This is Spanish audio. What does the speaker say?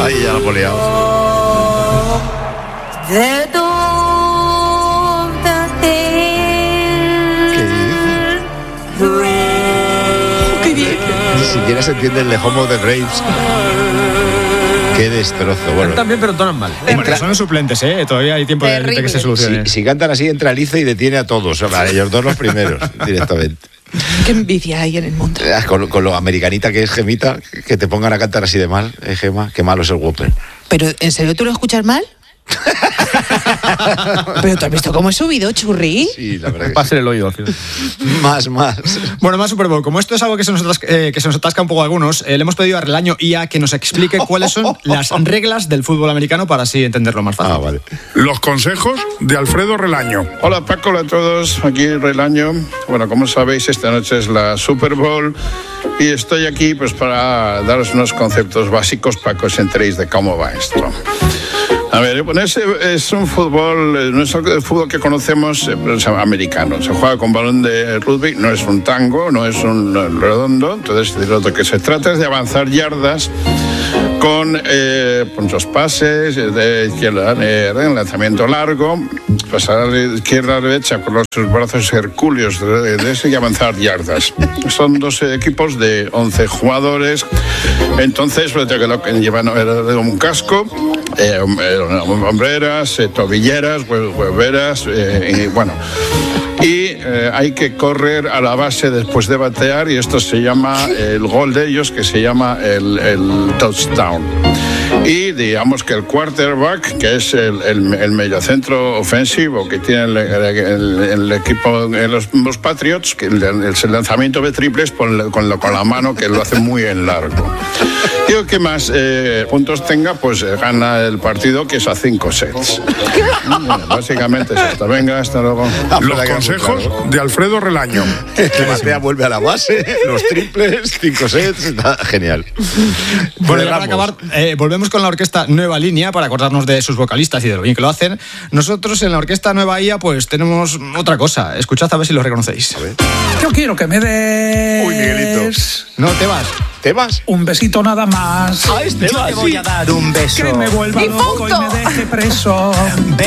Ahí ya lo he liado. ¡Qué bien! Ni siquiera se entiende el Home of the Braves. Qué destrozo. Bueno, también, pero tonan mal. Bueno, son los suplentes, todavía hay tiempo de que se solucione. si cantan así, entra Lice y detiene a todos. A ellos dos los primeros, directamente. Qué envidia hay en el mundo. Con lo americanita que es Gemita, que te pongan a cantar así de mal, Gema, qué malo es el Whopper. Pero, ¿en serio tú lo escuchas mal? ¿Pero tú has visto cómo he subido, Churri? Sí, la verdad que Pásale el oído. Más. Bueno, más Super Bowl. Como esto es algo que se nos atasca un poco a algunos, le hemos pedido a Relaño IA que nos explique cuáles son las reglas del fútbol americano para así entenderlo más fácil. Vale. Los consejos de Alfredo Relaño. Hola Paco, hola a todos, aquí Relaño. Bueno, como sabéis, esta noche es la Super Bowl y estoy aquí pues para daros unos conceptos básicos para que os enteréis de cómo va esto. A ver, bueno, es un fútbol, no es el fútbol que conocemos, es americano. Se juega con balón de rugby, no es un tango, no es un redondo. Entonces, de lo que se trata es de avanzar yardas con los pases de izquierda en lanzamiento largo, pasar de izquierda a derecha con los brazos hercúleos de ese y avanzar yardas. Son 12 equipos de 11 jugadores. Entonces, lo que llevan un casco, hombreras, tobilleras, hueveras, y bueno. Y hay que correr a la base después de batear y esto se llama el gol de ellos, que se llama el touchdown. Y digamos que el quarterback, que es el mediocentro ofensivo que tiene el equipo, los Patriots, que el lanzamiento de triples con la mano, que lo hace muy en largo. Y el que más puntos tenga, pues gana el partido, que es a 5 sets. Bueno, básicamente es esto. Venga, hasta luego. Los consejos de Alfredo Relaño. Que batea, vuelve a la base, los triples, 5 sets, está genial. Bueno, para acabar, volvemos con la orquesta Nueva Línea para acordarnos de sus vocalistas y de lo bien que lo hacen. Nosotros en la orquesta Nueva IA pues tenemos otra cosa. Escuchad a ver si lo reconocéis. A ver. Yo quiero que me des... Uy, Miguelito. No, te vas. ¿Te vas? Un besito nada más. Te vas. Te voy a dar un beso. Que me vuelva loco y me deje preso.